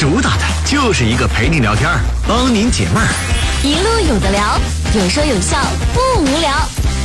主打的就是一个陪你聊天，帮您解闷儿， 一路有的聊，有说有笑，不无聊。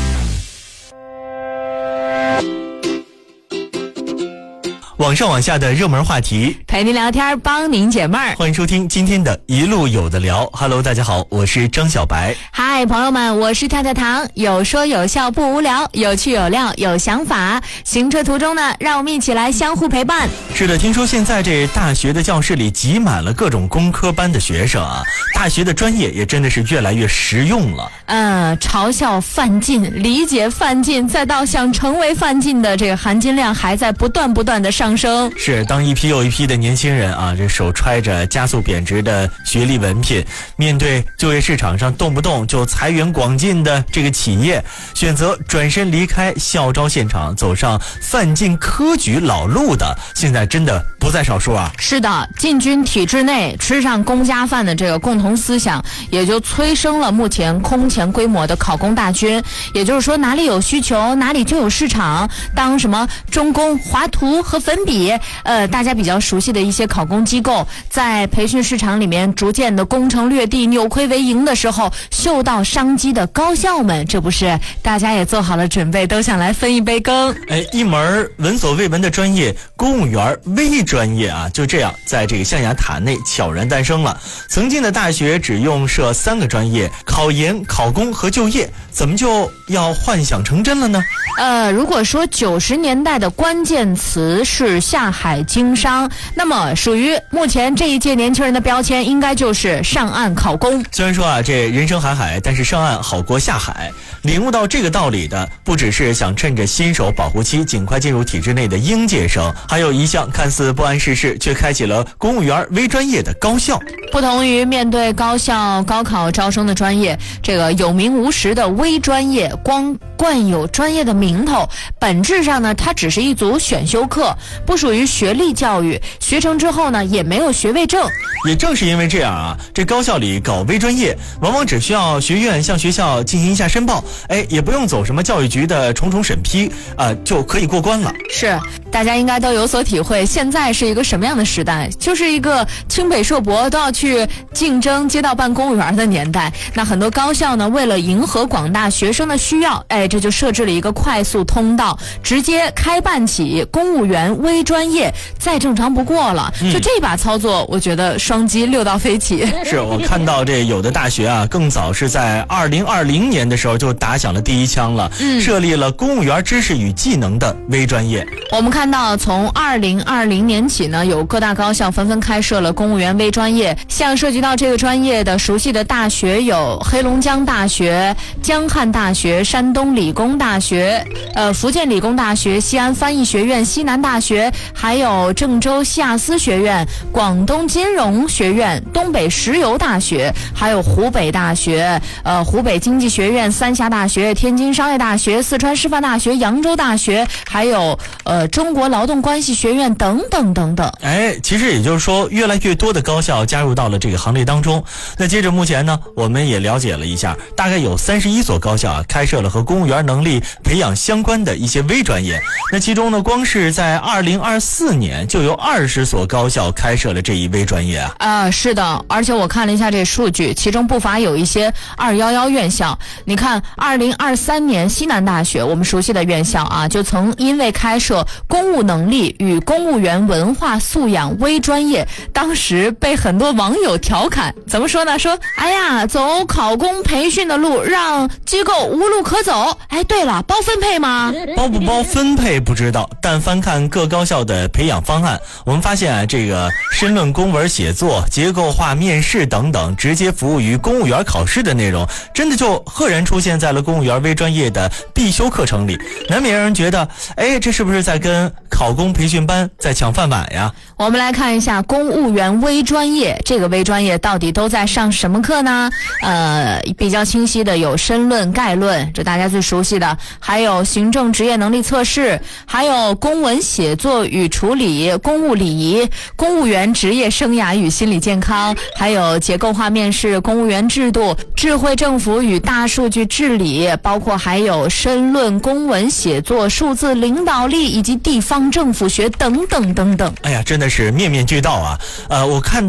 网上网下的热门话题， 陪您聊天，帮您解闷儿。 欢迎收听今天的一路有的聊。Hello， 大家好，我是张小白。 嗨，朋友们，我是跳跳糖，有说有笑不无聊，有趣有料有想法。行车途中呢，让我们一起来相互陪伴。 是的，听说现在这大学的教室里挤满了各种工科班的学生啊，大学的专业也真的是越来越实用了。 嘲笑犯禁、理解犯禁，再到想成为犯禁的这个含金量还在不断的上升。 是，当一批又一批的年轻人啊，这手揣着加速贬值的学历文凭，面对就业市场上动不动就财源广进的这个企业，选择转身离开校招现场，走上犯禁科举老路的，现在真的不在少数啊。 是的，进军体制内，吃上公家饭的这个共同思想，也就催生了目前空前规模的考公大军。也就是说，哪里有需求，哪里就有市场。当什么中公、华图和粉笔，大家比较熟悉的一些考公机构，在培训市场里面逐渐的攻城略地、扭亏为盈的时候，嗅到商机的高校们，这不是大家也做好了准备，都想来分一杯羹。 一门闻所未闻的专业——公务员微专业啊，就这样在这个象牙塔内悄然诞生了。曾经的大学只用设3个专业：考研、考公和就业，怎么就要幻想成真了呢？ 如果说90年代的关键词是下海经商，那么属于目前这一届年轻人的标签应该就是上岸考公。 虽然说啊，这人生海海，但是上岸好过下海。领悟到这个道理的，不只是想趁着新手保护期尽快进入体制内的应届生，还有一项看似不谙世事却开启了公务员微专业的高校。 不同于面对高校高考招生的专业，这个有名无实的微专业光冠有专业的名头，本质上呢，它只是一组选修课，不属于学历教育，学成之后呢，也没有学位证。 也正是因为这样啊，这高校里搞微专业，往往只需要学院向学校进行一下申报，也不用走什么教育局的重重审批就可以过关了。 是，大家应该都有所体会，现在是一个什么样的时代？就是一个清北硕博都要去竞争街道办公务员的年代。那很多高校呢，为了迎合广大学生的需要，这就设置了一个快速通道，直接开办起公务员微专业，再正常不过了。就这把操作，我觉得双击6道飞起。 是，我看到这有的大学啊，更早是在2020年的时候就打响了第一枪了，设立了公务员知识与技能的微专业。 我们看到从2020年起呢，有各大高校纷纷开设了公务员微专业。像涉及到这个专业的熟悉的大学有黑龙江大学、江汉大学、山东理工大学、福建理工大学、西安翻译学院、西南大学，还有郑州西亚斯学院、广东金融学院、东北石油大学，还有湖北大学、湖北经济学院、三峡大学、天津商业大学、四川师范大学、扬州大学，还有中国劳动关系学院等等等等。 其实也就是说，越来越多的高校加入到了这个行列当中。那接着目前呢，我们也了解了一下，大概有31所高校开设了和公务员能力培养相关的一些微专业。那其中呢，光是在2024年就有20所高校开设了这一微专业是的，而且我看了一下这数据，其中不乏有一些211院校。你看2023年西南大学，我们熟悉的院校啊，就曾因为开设公务能力与公务员文化素养微专业，当时被很多网友调侃，怎么说呢？说走考公培训的路，让机构无路可走。对了，包分配吗？ 包不包分配不知道，但翻看各高校的培养方案，我们发现这个申论公文写作、结构化面试等等，直接服务于公务员考试的内容，真的就赫然出现在了公务员微专业的必修课程里，难免让人觉得，这是不是在跟考公培训班在抢饭碗呀？ 我们来看一下公务员微专业，这个微专业到底都在上什么课呢？比较清晰的有申论、概论，这大家最熟悉的，还有行政职业能力测试，还有公文写作与处理、公务礼仪、公务员职业生涯与心理健康，还有结构化面试、公务员制度、智慧政府与大数据治理，包括还有申论、公文写作、数字领导力以及地方政府学等等等等。 真的是面面俱到啊！我看